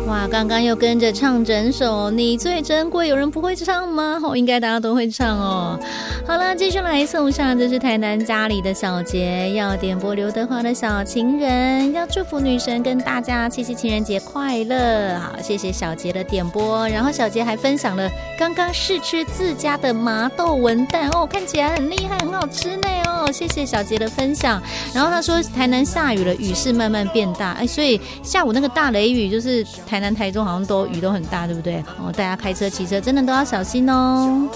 哇，刚刚又跟着唱整首你最珍贵，有人不会唱吗？应该大家都会唱哦。好了，继续来送上，这是台南家里的小杰要点播刘德华的小情人，要祝福女神跟大家七夕情人节快乐。好，谢谢小杰的点播，然后小杰还分享了刚刚试吃自家的麻豆文旦哦，看起来很厉害，很好吃呢哦，谢谢小杰的分享。然后他说台南下雨了，雨势慢慢变大，所以下午那个大雷雨就是台南台中好像都雨都很大，对不对？大家开车骑车真的都要小心哦。